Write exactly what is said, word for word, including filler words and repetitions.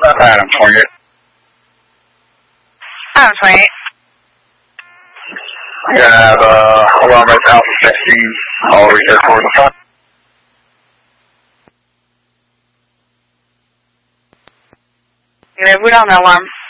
Adam twenty-eight. Adam twenty-eight. I have uh, alarm at Alpha fifteen, all over here towards the front. Yeah, we don't know alarm.